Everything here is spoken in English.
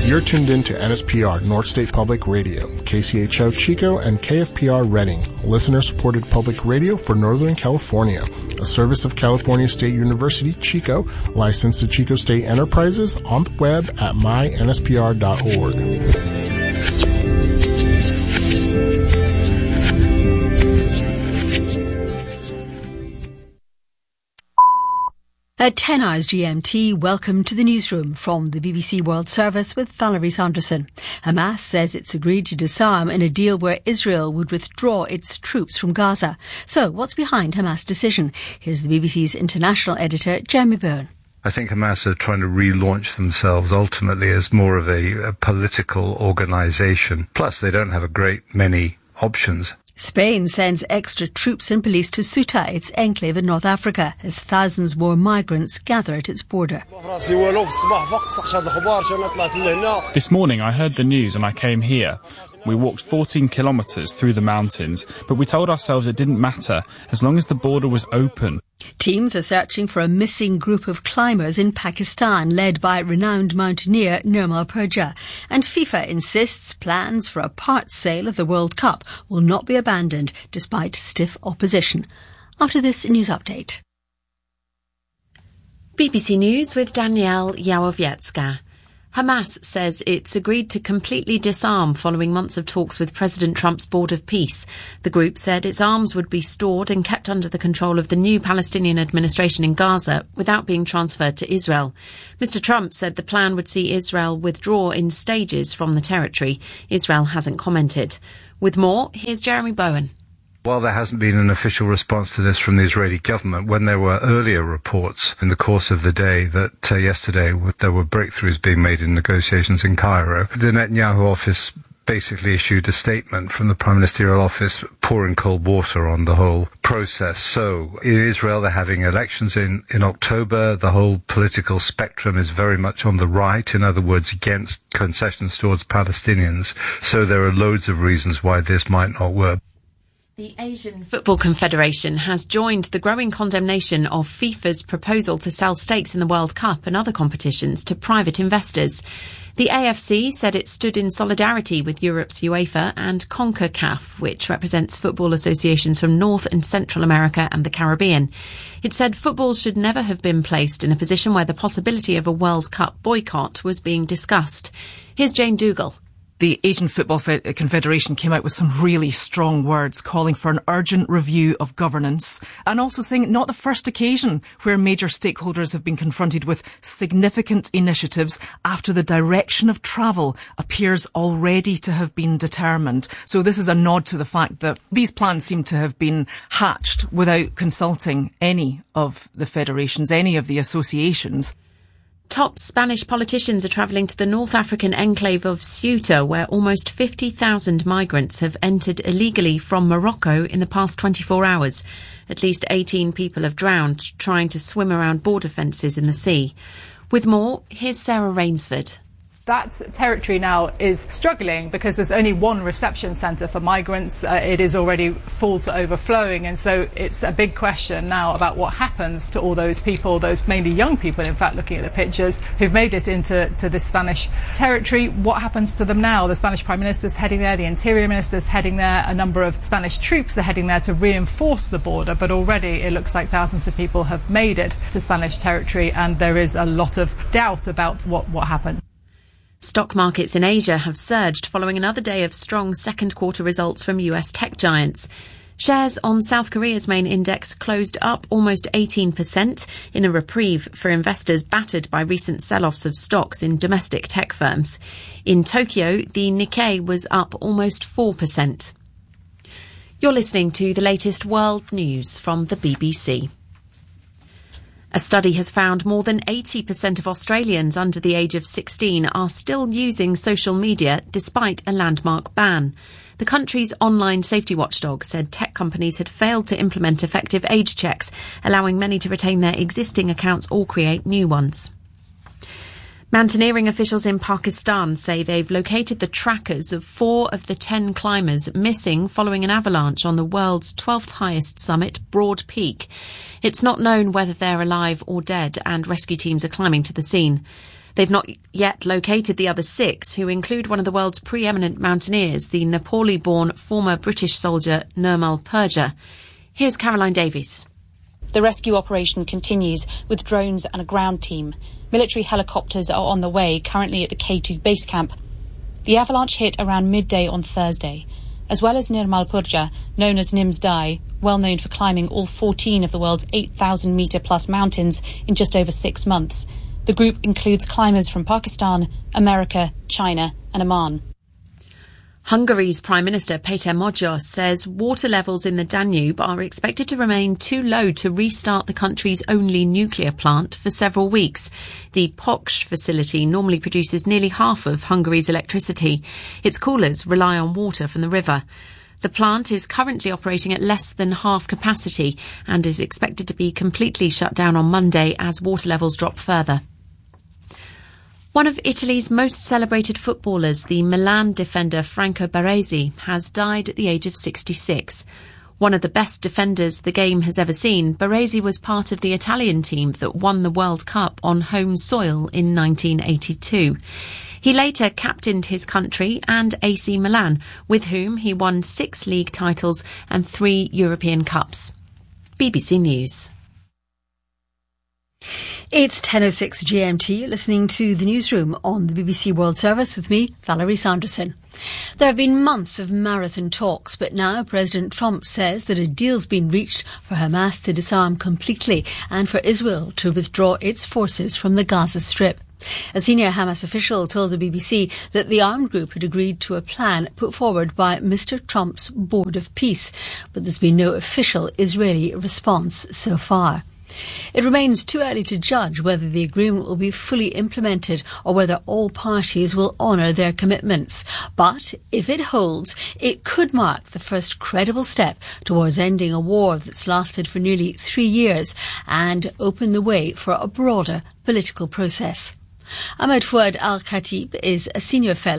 You're tuned in to NSPR, North State Public Radio, KCHO Chico, and KFPR Redding, listener-supported public radio for Northern California, a service of California State University, Chico, licensed to Chico State Enterprises, on the web at mynspr.org. At 10 hours GMT, welcome to the newsroom from the BBC World Service with Valerie Sanderson. Hamas says it's agreed to disarm in a deal where Israel would withdraw its troops from Gaza. So, what's behind Hamas' decision? Here's the BBC's international editor, Jeremy Byrne. I think Hamas are trying to relaunch themselves ultimately as more of a political organisation. Plus, they don't have a great many options. Spain sends extra troops and police to Ceuta, its enclave in North Africa, as thousands more migrants gather at its border. This morning I heard the news and I came here. We walked 14 kilometres through the mountains, but we told ourselves it didn't matter as long as the border was open. Teams are searching for a missing group of climbers in Pakistan, led by renowned mountaineer Nirmal Purja. And FIFA insists plans for a part sale of the World Cup will not be abandoned, despite stiff opposition. After this news update. BBC News with Danielle Yawowiecka. Hamas says it's agreed to completely disarm following months of talks with President Trump's Board of Peace. The group said its arms would be stored and kept under the control of the new Palestinian administration in Gaza without being transferred to Israel. Mr. Trump said the plan would see Israel withdraw in stages from the territory. Israel hasn't commented. With more, here's Jeremy Bowen. While there hasn't been an official response to this from the Israeli government, when there were earlier reports in the course of the day that yesterday there were breakthroughs being made in negotiations in Cairo, the Netanyahu office basically issued a statement from the Prime Ministerial office pouring cold water on the whole process. So in Israel, they're having elections in October. The whole political spectrum is very much on the right, in other words, against concessions towards Palestinians. So there are loads of reasons why this might not work. The Asian Football Confederation has joined the growing condemnation of FIFA's proposal to sell stakes in the World Cup and other competitions to private investors. The AFC said it stood in solidarity with Europe's UEFA and CONCACAF, which represents football associations from North and Central America and the Caribbean. It said football should never have been placed in a position where the possibility of a World Cup boycott was being discussed. Here's Jane Dougal. The Asian Football Confederation came out with some really strong words calling for an urgent review of governance and also saying not the first occasion where major stakeholders have been confronted with significant initiatives after the direction of travel appears already to have been determined. So this is a nod to the fact that these plans seem to have been hatched without consulting any of the federations, any of the associations. Top Spanish politicians are travelling to the North African enclave of Ceuta, where almost 50,000 migrants have entered illegally from Morocco in the past 24 hours. At least 18 people have drowned trying to swim around border fences in the sea. With more, here's Sarah Rainsford. That territory now is struggling because there's only one reception centre for migrants. It is already full to overflowing, and so it's a big question now about what happens to all those people, those mainly young people, in fact, looking at the pictures, who've made it into this Spanish territory. What happens to them now? The Spanish Prime Minister's heading there, the Interior Minister's heading there, a number of Spanish troops are heading there to reinforce the border, but already it looks like thousands of people have made it to Spanish territory, and there is a lot of doubt about what happens. Stock markets in Asia have surged following another day of strong second quarter results from US tech giants. Shares on South Korea's main index closed up almost 18% in a reprieve for investors battered by recent sell-offs of stocks in domestic tech firms. In Tokyo, the Nikkei was up almost 4%. You're listening to the latest world news from the BBC. A study has found more than 80% of Australians under the age of 16 are still using social media despite a landmark ban. The country's online safety watchdog said tech companies had failed to implement effective age checks, allowing many to retain their existing accounts or create new ones. Mountaineering officials in Pakistan say they've located the trackers of 4 of the 10 climbers missing following an avalanche on the world's 12th highest summit, Broad Peak. It's not known whether they're alive or dead, and rescue teams are climbing to the scene. They've not yet located the other 6, who include one of the world's preeminent mountaineers, the Nepali-born former British soldier Nirmal Purja. Here's Caroline Davies. The rescue operation continues with drones and a ground team. Military helicopters are on the way, currently at the K2 base camp. The avalanche hit around midday on Thursday. As well as Nirmal Purja, known as Nims Dai, well known for climbing all 14 of the world's 8,000-metre-plus mountains in just over 6 months. The group includes climbers from Pakistan, America, China and Oman. Hungary's Prime Minister Péter Magyar says water levels in the Danube are expected to remain too low to restart the country's only nuclear plant for several weeks. The Poksh facility normally produces nearly half of Hungary's electricity. Its coolers rely on water from the river. The plant is currently operating at less than half capacity and is expected to be completely shut down on Monday as water levels drop further. One of Italy's most celebrated footballers, the Milan defender Franco Baresi, has died at the age of 66. One of the best defenders the game has ever seen, Baresi was part of the Italian team that won the World Cup on home soil in 1982. He later captained his country and AC Milan, with whom he won 6 league titles and 3 European Cups. BBC News. It's 10:06 GMT, listening to the newsroom on the BBC World Service with me, Valerie Sanderson. There have been months of marathon talks, but now President Trump says that a deal's been reached for Hamas to disarm completely and for Israel to withdraw its forces from the Gaza Strip. A senior Hamas official told the BBC that the armed group had agreed to a plan put forward by Mr. Trump's Board of Peace, but there's been no official Israeli response so far. It remains too early to judge whether the agreement will be fully implemented or whether all parties will honour their commitments. But if it holds, it could mark the first credible step towards ending a war that's lasted for nearly 3 years and open the way for a broader political process. Ahmed Fouad Al-Khatib is a senior fellow